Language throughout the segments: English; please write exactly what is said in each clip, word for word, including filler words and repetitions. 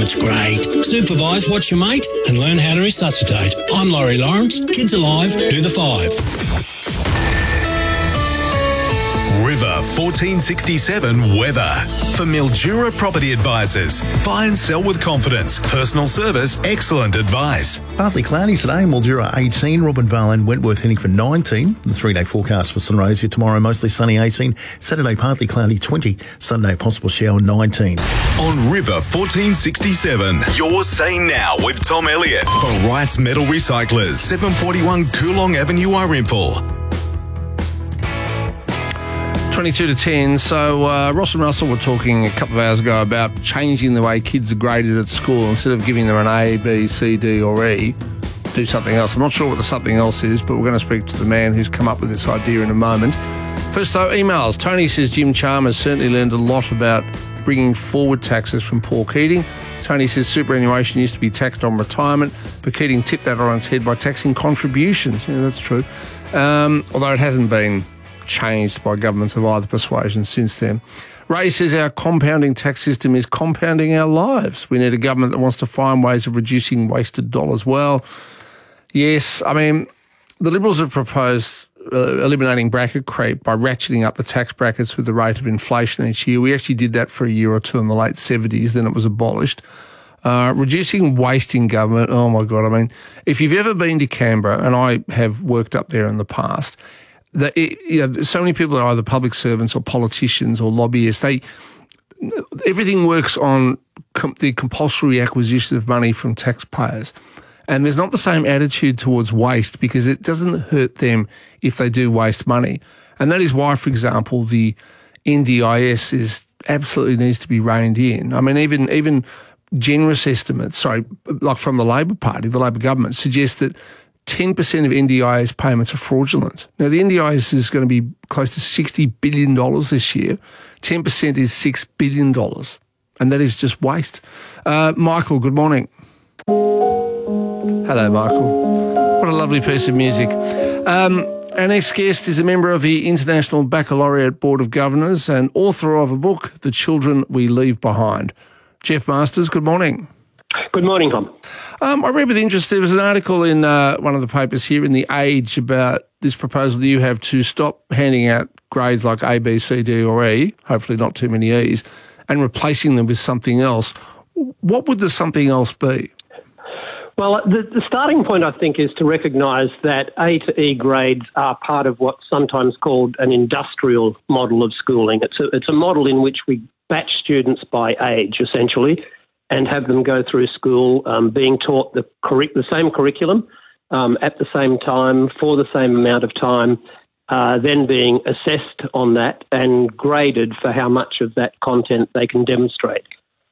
That's great. Supervise, watch your mate, and learn how to resuscitate. I'm Laurie Lawrence. Kids Alive, do the five. River fourteen sixty-seven weather. For Mildura Property Advisors. Buy and sell with confidence. Personal service, excellent advice. Partly cloudy today, Mildura eighteen, Robinvale and Wentworth heading for nineteen. The three-day forecast for Sunraysia tomorrow, mostly sunny eighteen. Saturday, partly cloudy twenty. Sunday, possible shower nineteen. On River fourteen sixty-seven, you're saying now with Tom Elliott for Wright's Metal Recyclers, seven forty-one Coolong Avenue, Irimple. twenty-two to ten. So uh, Ross and Russell were talking a couple of hours ago about changing the way kids are graded at school. Instead of giving them an A, B, C, D or E, do something else. I'm not sure what the something else is, but we're going to speak to the man who's come up with this idea in a moment. First though, emails. Tony says Jim Chalmers certainly learned a lot about bringing forward taxes from Paul Keating. Tony says superannuation used to be taxed on retirement, but Keating tipped that on its head by taxing contributions. Yeah, that's true. Um, although it hasn't been changed by governments of either persuasion since then. Ray says our compounding tax system is compounding our lives. We need a government that wants to find ways of reducing wasted dollars. Well, yes, I mean, the Liberals have proposed uh, eliminating bracket creep by ratcheting up the tax brackets with the rate of inflation each year. We actually did that for a year or two in the late seventies, then it was abolished. Uh, reducing waste in government, oh my God, I mean, if you've ever been to Canberra, and I have worked up there in the past, that it, you know, so many people are either public servants or politicians or lobbyists. They everything works on com- the compulsory acquisition of money from taxpayers, and there's not the same attitude towards waste because it doesn't hurt them if they do waste money, and that is why, for example, the N D I S is absolutely needs to be reined in. I mean, even even generous estimates, sorry, like from the Labor Party, the Labor government, suggest that ten percent of N D I S payments are fraudulent. Now, the N D I S is going to be close to sixty billion dollars this year. ten percent is six billion dollars, and that is just waste. Uh, Michael, good morning. Hello, Michael. What a lovely piece of music. Um, our next guest is a member of the International Baccalaureate Board of Governors and author of a book, The Children We Leave Behind. Jeff Masters, good morning. Good morning, Tom. Um, I read with interest, there was an article in uh, one of the papers here in The Age about this proposal that you have to stop handing out grades like A, B, C, D or E, hopefully not too many E's, and replacing them with something else. What would the something else be? Well, the, the starting point, I think, is to recognise that A to E grades are part of what's sometimes called an industrial model of schooling. It's a, it's a model in which we batch students by age, essentially, and have them go through school um, being taught the, curric- the same curriculum um, at the same time for the same amount of time, uh, then being assessed on that and graded for how much of that content they can demonstrate.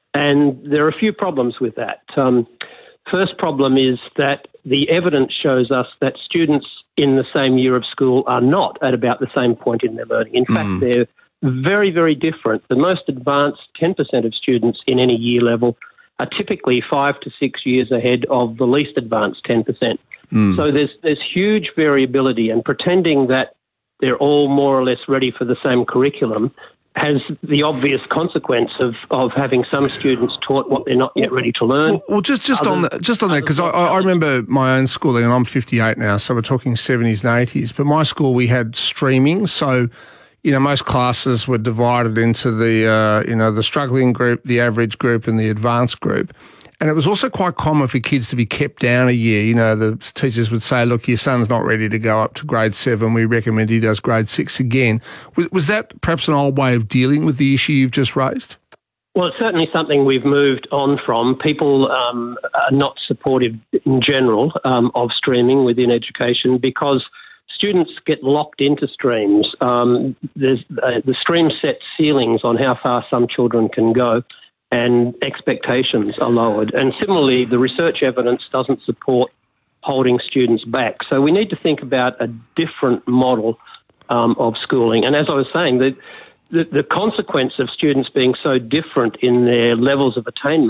And there are a few problems with that. Um, first problem is that the evidence shows us that students in the same year of school are not at about the same point in their learning. In mm. fact, they're very, very different. The most advanced ten percent of students in any year level are typically five to six years ahead of the least advanced ten percent. Mm. So there's there's huge variability, and pretending that they're all more or less ready for the same curriculum has the obvious consequence of, of having some students taught what they're not yet ready to learn. Well, well just just others, on the, just on that, because I, I remember my own schooling, and I'm fifty-eight now, so we're talking seventies and eighties. But my school, we had streaming, so you know, most classes were divided into the, uh, you know, the struggling group, the average group and the advanced group. And it was also quite common for kids to be kept down a year. You know, the teachers would say, look, your son's not ready to go up to grade seven. We recommend he does grade six again. Was, was that perhaps an old way of dealing with the issue you've just raised? Well, it's certainly something we've moved on from. People um, are not supportive in general um, of streaming within education because students get locked into streams. Um, there's, uh, the stream sets ceilings on how far some children can go, and expectations are lowered. And similarly, the research evidence doesn't support holding students back. So we need to think about a different model um, of schooling. And as I was saying, the, the, the consequence of students being so different in their levels of attainment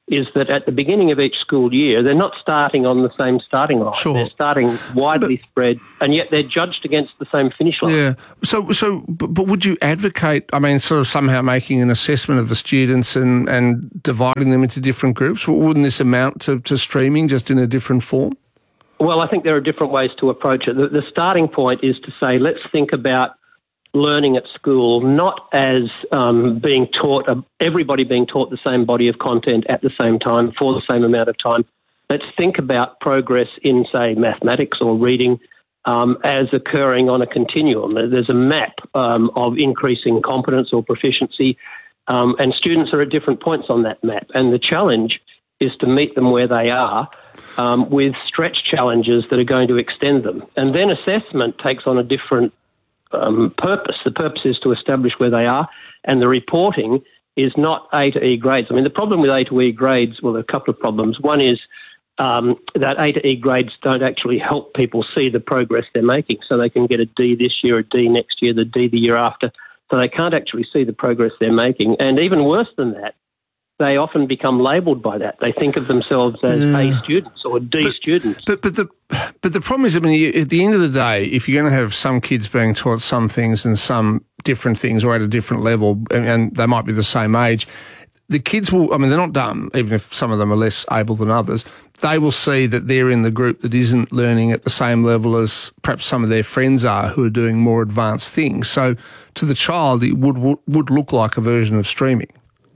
is that at the beginning of each school year, they're not starting on the same starting line. Sure. They're starting widely but, spread, and yet they're judged against the same finish line. Yeah. So, so, but, but would you advocate, I mean, sort of somehow making an assessment of the students and, and dividing them into different groups? Wouldn't this amount to, to streaming just in a different form? Well, I think there are different ways to approach it. The, the starting point is to say, let's think about learning at school not as um, being taught, uh, everybody being taught the same body of content at the same time for the same amount of time. Let's think about progress in, say, mathematics or reading um, as occurring on a continuum. There's a map um, of increasing competence or proficiency, um, and students are at different points on that map. And the challenge is to meet them where they are um, with stretch challenges that are going to extend them. And then assessment takes on a different Um, purpose. The purpose is to establish where they are, and the reporting is not A to E grades. I mean, the problem with A to E grades, well, there are a couple of problems. One is um, that A to E grades don't actually help people see the progress they're making. So they can get a D this year, a D next year, the D the year after. So they can't actually see the progress they're making. And even worse than that, they often become labelled by that. They think of themselves as yeah. A students or D but, students. But but the but the problem is, I mean, at the end of the day, if you're going to have some kids being taught some things and some different things, or at a different level, and, and they might be the same age, the kids will. I mean, they're not dumb, even if some of them are less able than others. They will see that they're in the group that isn't learning at the same level as perhaps some of their friends are, who are doing more advanced things. So, to the child, it would would, would look like a version of streaming.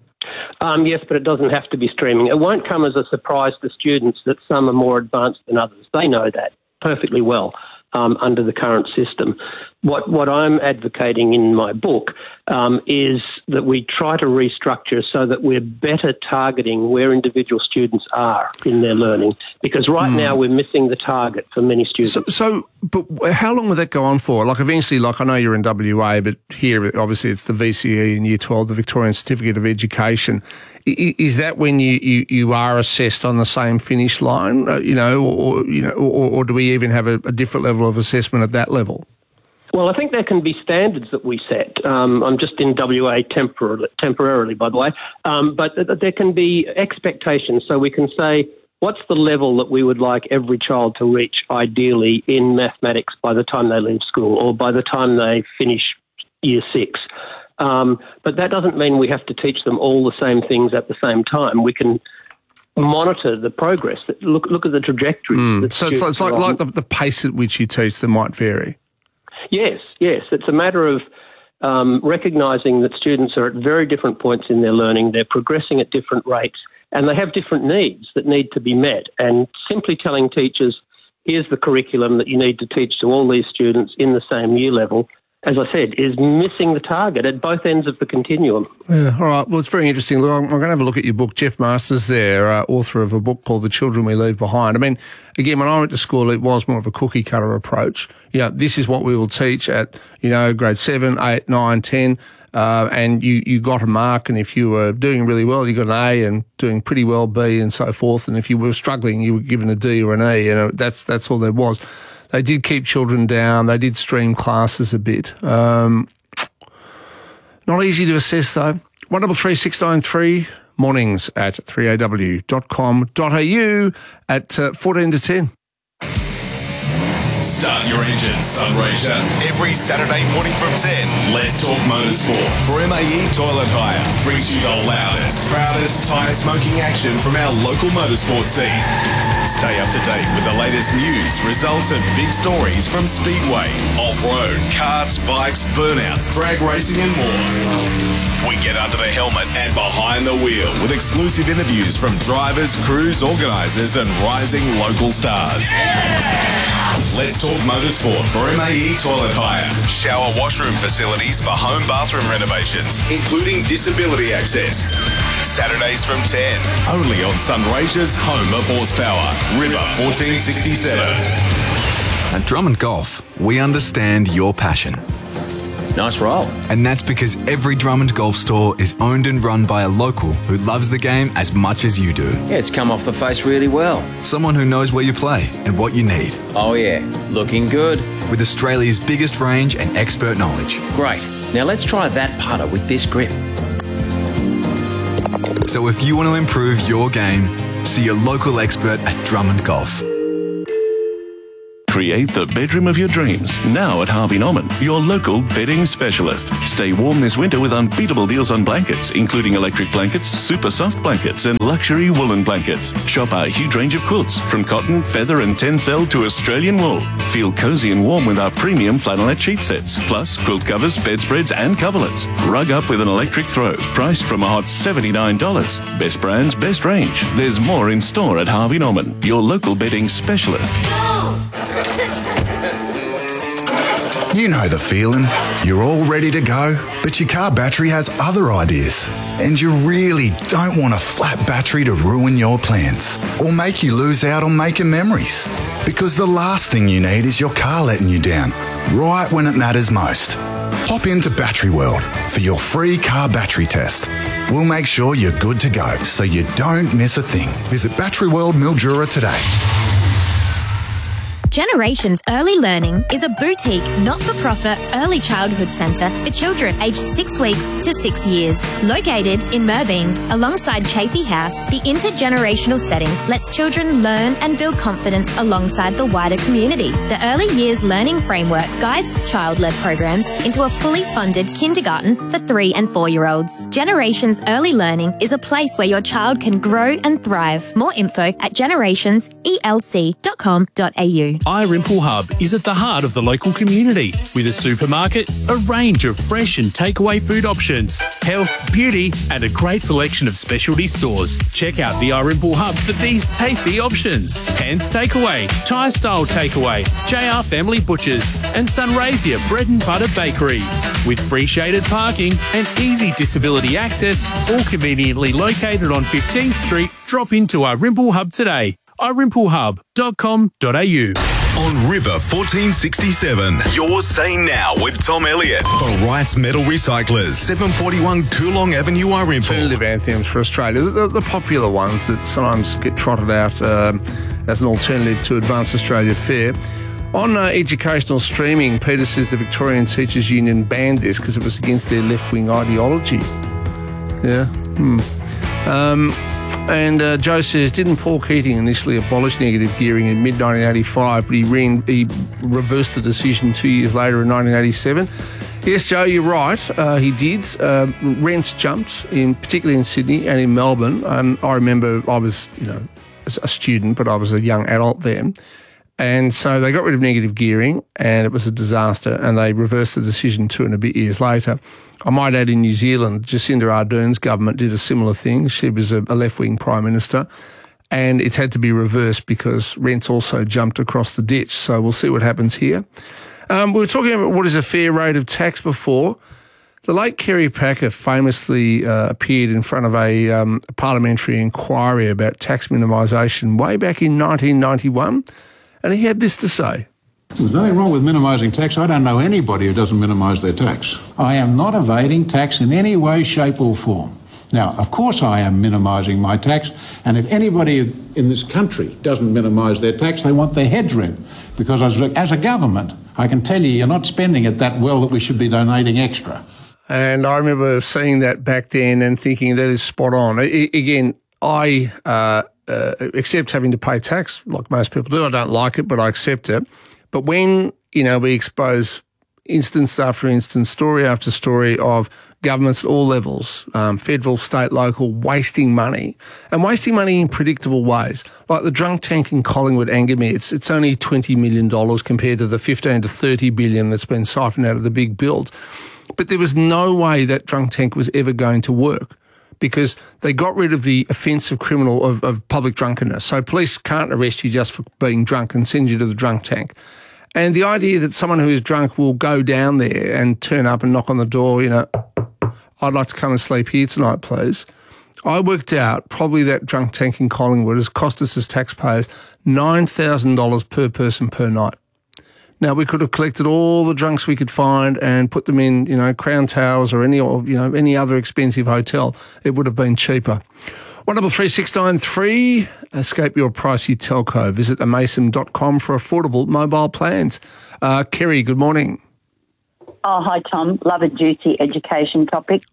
Um, yes, but it doesn't have to be streaming. It won't come as a surprise to students that some are more advanced than others. They know that perfectly well um, under the current system. What what I'm advocating in my book um, is that we try to restructure so that we're better targeting where individual students are in their learning, because right mm. now we're missing the target for many students. So, so, but how long will that go on for? Like eventually, like I know you're in W A, but here obviously it's the V C E in Year twelve, the Victorian Certificate of Education. Is that when you, you, you are assessed on the same finish line, uh, you know, or you know, or, or do we even have a, a different level of assessment at that level? Well, I think there can be standards that we set. Um, I'm just in W A temporarily, temporarily by the way, um, but th- there can be expectations. So we can say, what's the level that we would like every child to reach ideally in mathematics by the time they leave school or by the time they finish year six? Um, but that doesn't mean we have to teach them all the same things at the same time. We can monitor the progress. Look, look at the trajectory. Mm. So it's, it's like, like the, the pace at which you teach them might vary. Yes, yes. It's a matter of um, recognising that students are at very different points in their learning. They're progressing at different rates, and they have different needs that need to be met. And simply telling teachers, here's the curriculum that you need to teach to all these students in the same year level, as I said, is missing the target at both ends of the continuum. Yeah, all right. Well, it's very interesting. Look, I'm, I'm going to have a look at your book. Jeff Masters there, uh, author of a book called The Children We Leave Behind. I mean, again, when I went to school, it was more of a cookie-cutter approach. You know, this is what we will teach at, you know, grade seven, eight, nine, ten, uh, and you, you got a mark, and if you were doing really well, you got an A, and doing pretty well, B, and so forth. And if you were struggling, you were given a D or an E. You know, that's that's all there was. They did keep children down. They did stream classes a bit. Um, not easy to assess, though. one double three six nine three, mornings at three a w dot com dot a u at uh, fourteen to ten. Start your engines, Sunraysia. Every Saturday morning from ten, Let's Talk Motorsport for M A E Toilet Hire. Brings you the loudest, proudest tyre smoking action from our local motorsport scene. Stay up to date with the latest news, results and big stories from Speedway, off-road, karts, bikes, burnouts, drag racing and more. We get under the helmet and behind the wheel with exclusive interviews from drivers, crews, organisers and rising local stars. Yeah! Let's Talk Motorsport for M A E Toilet Hire. Shower washroom facilities for home bathroom renovations, including disability access. Saturdays from ten, only on Sunraysia's home of horsepower, River fourteen sixty-seven. At Drummond Golf, we understand your passion. Nice roll. And that's because every Drummond Golf store is owned and run by a local who loves the game as much as you do. Yeah, it's come off the face really well. Someone who knows where you play and what you need. Oh yeah, looking good. With Australia's biggest range and expert knowledge. Great. Now let's try that putter with this grip. So if you want to improve your game, see your local expert at Drummond Golf. Create the bedroom of your dreams now at Harvey Norman, your local bedding specialist. Stay warm this winter with unbeatable deals on blankets, including electric blankets, super soft blankets, and luxury woolen blankets. Shop our huge range of quilts, from cotton, feather, and tencel to Australian wool. Feel cozy and warm with our premium flannelette sheet sets, plus quilt covers, bedspreads, and coverlets. Rug up with an electric throw, priced from a hot seventy-nine dollars. Best brands, best range. There's more in store at Harvey Norman, your local bedding specialist. You know the feeling. You're all ready to go, but your car battery has other ideas. And you really don't want a flat battery to ruin your plans or make you lose out on making memories. Because the last thing you need is your car letting you down, right when it matters most. Hop into Battery World for your free car battery test. We'll make sure you're good to go so you don't miss a thing. Visit Battery World Mildura today. Generations Early Learning is a boutique, not-for-profit early childhood centre for children aged six weeks to six years. Located in Merbein, alongside Chafee House, the intergenerational setting lets children learn and build confidence alongside the wider community. The Early Years Learning Framework guides child-led programs into a fully funded kindergarten for three and four-year-olds. Generations Early Learning is a place where your child can grow and thrive. More info at generations e l c dot com dot a u. iRimple Hub is at the heart of the local community with a supermarket, a range of fresh and takeaway food options, health, beauty and a great selection of specialty stores. Check out the iRimple Hub for these tasty options: Hands Takeaway, Thai Style Takeaway, J R Family Butchers and Sunraysia Bread and Butter Bakery. With free shaded parking and easy disability access, all conveniently located on fifteenth Street, drop into iRimple Hub today. i rimple hub dot com dot a u. On River fourteen sixty-seven, you're saying now with Tom Elliott for Wright's Metal Recyclers, seven forty-one Coolong Avenue, Irimple. Alternative anthems for Australia, the, the popular ones that sometimes get trotted out um, as an alternative to Advanced Australia Fair. On uh, educational streaming, Peter says the Victorian Teachers Union banned this because it was against their left-wing ideology. Yeah. Hmm. Um... And uh, Joe says, didn't Paul Keating initially abolish negative gearing in mid nineteen eighty-five, but he, re- he reversed the decision two years later in nineteen eighty-seven? Yes, Joe, you're right. Uh, he did. Uh, rents jumped, in particularly in Sydney and in Melbourne. Um, I remember I was, you know, a student, but I was a young adult then. And so they got rid of negative gearing and it was a disaster, and they reversed the decision two and a bit years later. I might add, in New Zealand, Jacinda Ardern's government did a similar thing. She was a left-wing prime minister, and it's had to be reversed because rents also jumped across the ditch. So we'll see what happens here. Um, we were talking about what is a fair rate of tax before. The late Kerry Packer famously uh, appeared in front of a, um, a parliamentary inquiry about tax minimisation way back in nineteen ninety-one, and he had this to say. There's nothing wrong with minimising tax. I don't know anybody who doesn't minimise their tax. I am not evading tax in any way, shape or form. Now, of course I am minimising my tax, and if anybody in this country doesn't minimise their tax, they want their heads ripped. Because as, as a government, I can tell you, you're not spending it that well that we should be donating extra. And I remember seeing that back then and thinking that is spot on. I, again, I uh, uh, accept having to pay tax, like most people do. I don't like it, but I accept it. But when, you know, we expose instance after instance, story after story of governments at all levels, um, federal, state, local, wasting money, and wasting money in predictable ways, like the drunk tank in Collingwood anger me. It's, it's only twenty million dollars compared to the fifteen to thirty billion that's been siphoned out of the big build. But there was no way that drunk tank was ever going to work, because they got rid of the offensive criminal of, of public drunkenness. So police can't arrest you just for being drunk and send you to the drunk tank. And the idea that someone who is drunk will go down there and turn up and knock on the door, you know, I'd like to come and sleep here tonight, please. I worked out probably that drunk tank in Collingwood has cost us as taxpayers nine thousand dollars per person per night. Now, we could have collected all the drunks we could find and put them in, you know, Crown Towers or any, or, you know, any other expensive hotel. It would have been cheaper. one double three six nine three, escape your pricey telco. Visit amason dot com for affordable mobile plans. Uh, Kerry, good morning. Oh, hi, Tom. Love a juicy education topic.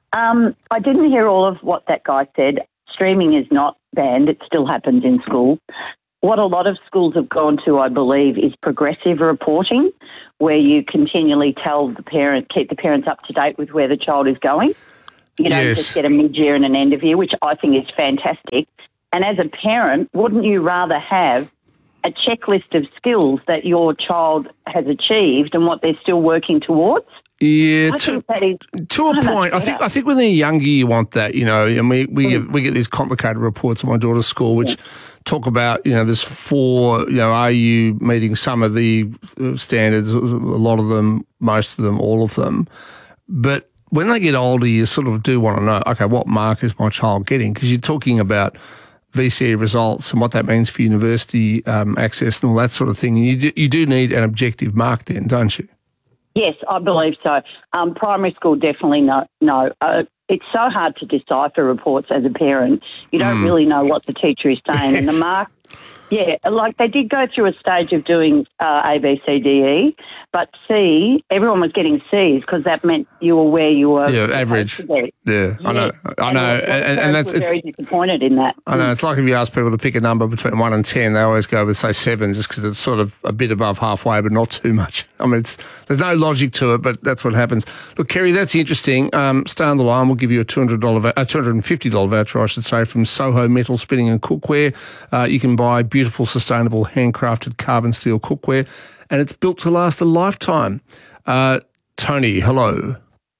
Um, I didn't hear all of what that guy said. Streaming is not banned. It still happens in school. What a lot of schools have gone to, I believe, is progressive reporting, where you continually tell the parent, keep the parents up to date with where the child is going. You don't Yes. just get a mid-year and an end of year, which I think is fantastic. And as a parent, wouldn't you rather have a checklist of skills that your child has achieved and what they're still working towards? Yeah, I to, think that is to a so much point. I think better. I think when they're younger, you want that, you know. And we we get, we get these complicated reports at my daughter's school, which talk about, you know, there's four, you know, are you meeting some of the standards? A lot of them, most of them, all of them. But when they get older, you sort of do want to know, okay, what mark is my child getting? Because you're talking about V C E results and what that means for university um, access and all that sort of thing. And you do, you do need an objective mark then, don't you? Yes, I believe so. Um, primary school, definitely no. no. Uh, it's so hard to decipher reports as a parent. You don't Mm. really know what the teacher is saying. And the mark, yeah, like they did go through a stage of doing uh, A, B, C, D, E, but C, everyone was getting C's because that meant you were where you were. Yeah, average. supposed to be. Yeah, I know, I know, And, and, and that's were it's, very disappointed in that. I know, it's like if you ask people to pick a number between one and ten, they always go with, say, seven, just because it's sort of a bit above halfway, but not too much. I mean, it's there's no logic to it, but that's what happens. Look, Kerry, that's interesting. Um, stay on the line. We'll give you a two hundred dollars, a two hundred fifty dollars voucher, I should say, from Soho Metal Spinning and Cookware. Uh, you can buy beautiful, sustainable, handcrafted carbon steel cookware, and it's built to last a lifetime. Uh, Tony, hello.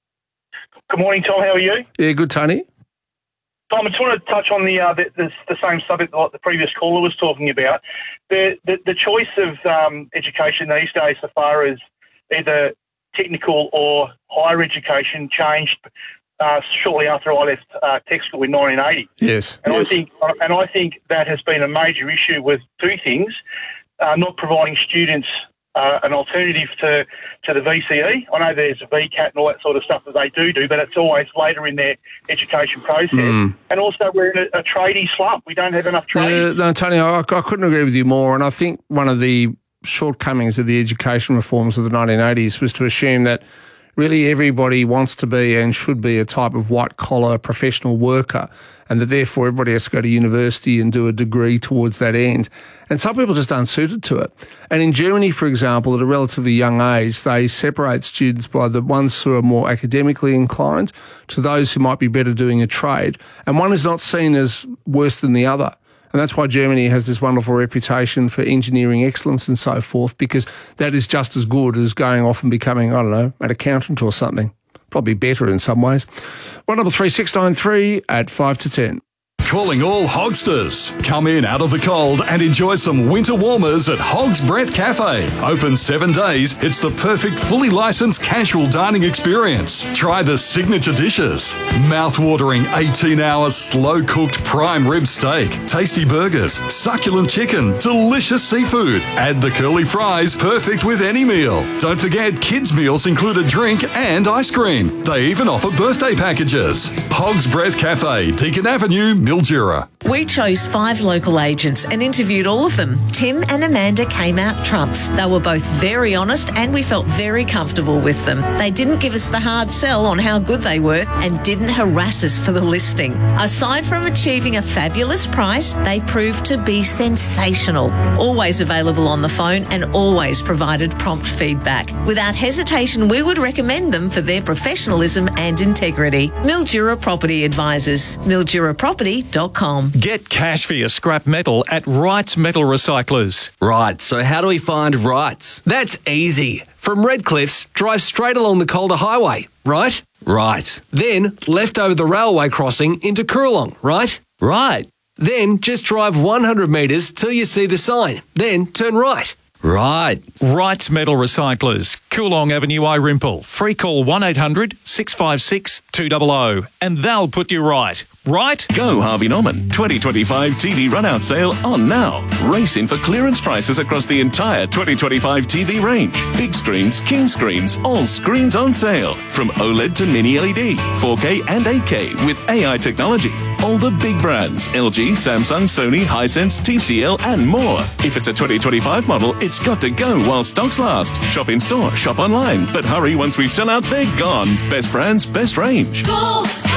Good morning, Tom. How are you? Yeah, good, Tony. Tom, I just wanted to touch on the, uh, the, the the same subject that the previous caller was talking about. The the, the choice of um, education these days, so far as either technical or higher education, changed uh, shortly after I left uh, tech school in nineteen eighty. Yes. And yes. I think and I think that has been a major issue with two things: uh, not providing students Uh, an alternative to, to the V C E. I know there's a V CAT and all that sort of stuff that they do do, but it's always later in their education process. Mm. And also we're in a, a tradie slump. We don't have enough tradies. Uh, no, Tony, I, I couldn't agree with you more. And I think one of the shortcomings of the education reforms of the nineteen eighties was to assume that really everybody wants to be and should be a type of white-collar professional worker, and that therefore everybody has to go to university and do a degree towards that end. And some people just aren't suited to it. And in Germany, for example, at a relatively young age, they separate students by the ones who are more academically inclined to those who might be better doing a trade. And one is not seen as worse than the other. And that's why Germany has this wonderful reputation for engineering excellence and so forth, because that is just as good as going off and becoming, I don't know, an accountant or something. Probably better in some ways. one double three six nine three at five to ten. Calling all Hogsters. Come in out of the cold and enjoy some winter warmers at Hog's Breath Cafe. Open seven days, it's the perfect fully licensed casual dining experience. Try the signature dishes. Mouth-watering eighteen-hour slow-cooked prime rib steak, tasty burgers, succulent chicken, delicious seafood. Add the curly fries, perfect with any meal. Don't forget, kids' meals include a drink and ice cream. They even offer birthday packages. Hog's Breath Cafe, Deakin Avenue, Mildura. We chose five local agents and interviewed all of them. Tim and Amanda came out trumps. They were both very honest and we felt very comfortable with them. They didn't give us the hard sell on how good they were and didn't harass us for the listing. Aside from achieving a fabulous price, they proved to be sensational. Always available on the phone and always provided prompt feedback. Without hesitation, we would recommend them for their professionalism and integrity. Mildura Property Advisors. mildura property dot com. Get cash for your scrap metal at Wrights Metal Recyclers. Right, so how do we find Wrights? That's easy. From Redcliffs, drive straight along the Calder Highway, right? Right. Then left over the railway crossing into Coorong, right? Right. Then just drive one hundred metres till you see the sign. Then turn right. Right. Wrights Metal Recyclers, Coorong Avenue, Irimple. Free call one eight hundred six five six two hundred and they'll put you right. Right? Go Harvey Norman. twenty twenty-five T V run-out sale on now. Race in for clearance prices across the entire twenty twenty-five T V range. Big screens, king screens, all screens on sale. From OLED to mini L E D, four K and eight K with A I technology. All the big brands, L G, Samsung, Sony, Hisense, T C L and more. If it's a twenty twenty-five model, it's got to go while stocks last. Shop in store, shop online. But hurry, once we sell out, they're gone. Best brands, best range. Go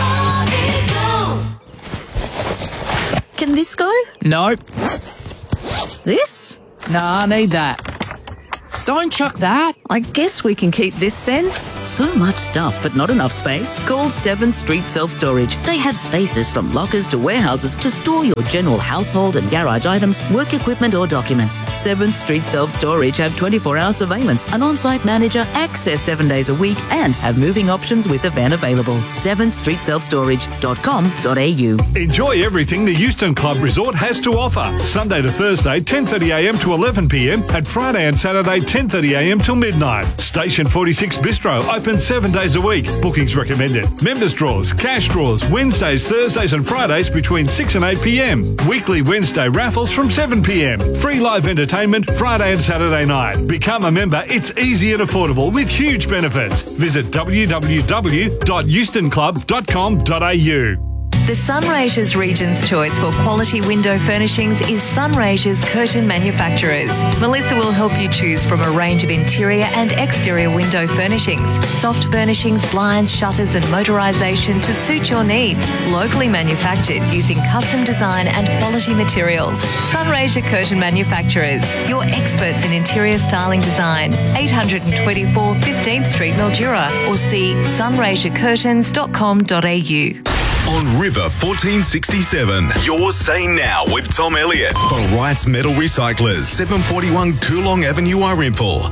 Can this go? Nope. This? Nah, need that. Don't chuck that. I guess we can keep this then. So much stuff, but not enough space? Call seventh Street Self Storage. They have spaces from lockers to warehouses to store your general household and garage items, work equipment or documents. seventh Street Self Storage have twenty-four hour surveillance, an on-site manager, access seven days a week, and have moving options with a van available. seventh street self storage dot com dot a u. Enjoy everything the Euston Club Resort has to offer. Sunday to Thursday, ten thirty a m to eleven p m, and Friday and Saturday, ten thirty a m till midnight. Station forty-six Bistro, open seven days a week. Bookings recommended. Members draws, cash draws, Wednesdays, Thursdays and Fridays between six and eight p m. Weekly Wednesday raffles from seven p m. Free live entertainment Friday and Saturday night. Become a member. It's easy and affordable with huge benefits. Visit w w w dot euston club dot com dot a u. The Sunraysia's Region's choice for quality window furnishings is Sunraysia's Curtain Manufacturers. Melissa will help you choose from a range of interior and exterior window furnishings, soft furnishings, blinds, shutters and motorisation to suit your needs. Locally manufactured using custom design and quality materials. Sunraysia Curtain Manufacturers, your experts in interior styling design. eight twenty-four fifteenth Street, Mildura, or see sunraysia curtains dot com dot a u. On River fourteen sixty-seven, you're saying now with Tom Elliott for Wright's Metal Recyclers, seven forty-one Coolong Avenue, Irimple.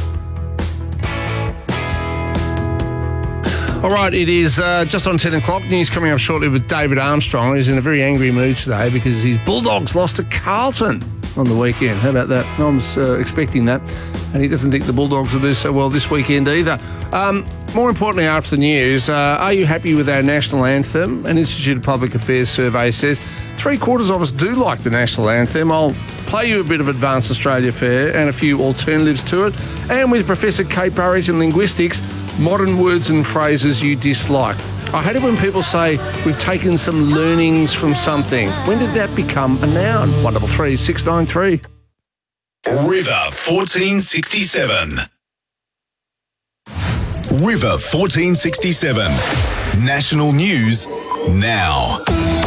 All right, it is uh, just on ten o'clock. News coming up shortly with David Armstrong. He's in a very angry mood today because his Bulldogs lost to Carlton on the weekend. How about that? No one's uh, expecting that. And he doesn't think the Bulldogs will do so well this weekend either. Um, more importantly, after the news, uh, are you happy with our national anthem? An Institute of Public Affairs survey says three quarters of us do like the national anthem. I'll play you a bit of Advanced Australia Fair and a few alternatives to it. And with Professor Kate Burridge in linguistics, modern words and phrases you dislike. I hate it when people say we've taken some learnings from something. When did that become a noun? one double three six nine three. River fourteen sixty-seven. River fourteen sixty-seven. National news now.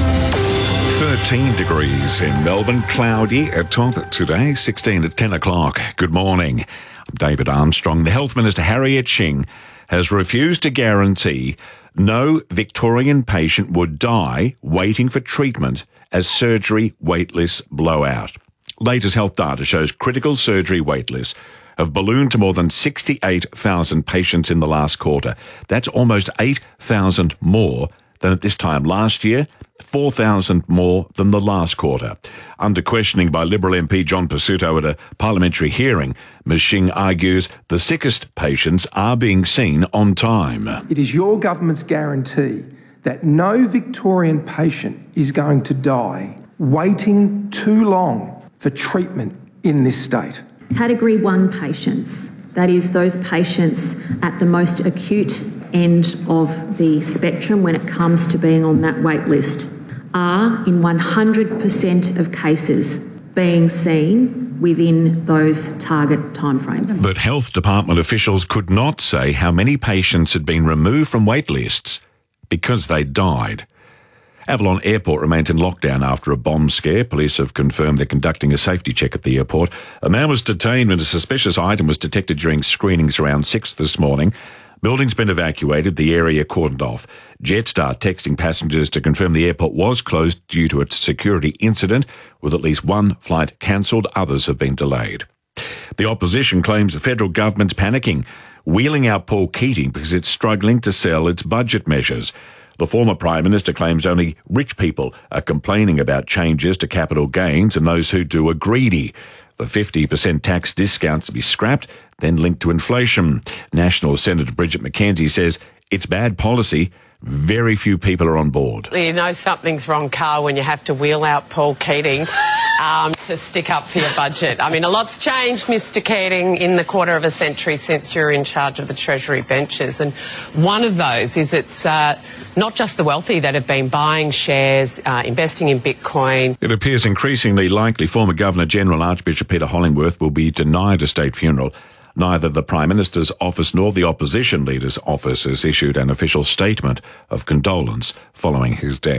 thirteen degrees in Melbourne, cloudy at top today, sixteen at ten o'clock. Good morning. I'm David Armstrong. The Health Minister, Harriet Shing, has refused to guarantee no Victorian patient would die waiting for treatment as surgery waitlists blow out. Latest health data shows critical surgery waitlists have ballooned to more than sixty-eight thousand patients in the last quarter. That's almost eight thousand more than at this time last year, four thousand more than the last quarter. Under questioning by Liberal M P John Pesutto at a parliamentary hearing, Ms Shing argues the sickest patients are being seen on time. It is your government's guarantee that no Victorian patient is going to die waiting too long for treatment in this state. Category one patients, that is those patients at the most acute end of the spectrum when it comes to being on that wait list, are in one hundred percent of cases being seen within those target timeframes. But health department officials could not say how many patients had been removed from wait lists because they died. Avalon Airport remains in lockdown after a bomb scare. Police have confirmed they're conducting a safety check at the airport. A man was detained when a suspicious item was detected during screenings around six this morning. Building's been evacuated, the area cordoned off. Jetstar texting passengers to confirm the airport was closed due to a security incident, with at least one flight cancelled. Others have been delayed. The opposition claims the federal government's panicking, wheeling out Paul Keating because it's struggling to sell its budget measures. The former Prime Minister claims only rich people are complaining about changes to capital gains and those who do are greedy. The fifty percent tax discounts to be scrapped, then linked to inflation. National Senator Bridget McKenzie says it's bad policy. Very few people are on board. You know something's wrong, Carl, when you have to wheel out Paul Keating um, to stick up for your budget. I mean, a lot's changed, Mister Keating, in the quarter of a century since you're in charge of the Treasury benches. And one of those is it's uh, not just the wealthy that have been buying shares, uh, investing in Bitcoin. It appears increasingly likely former Governor-General Archbishop Peter Hollingworth will be denied a state funeral. Neither the Prime Minister's office nor the opposition leader's office has issued an official statement of condolence following his death.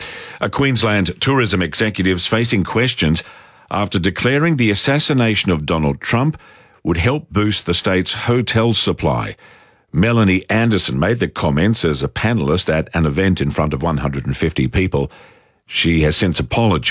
A Queensland tourism executive's facing questions after declaring the assassination of Donald Trump would help boost the state's hotel supply. Melanie Anderson made the comments as a panellist at an event in front of one hundred fifty people. She has since apologised.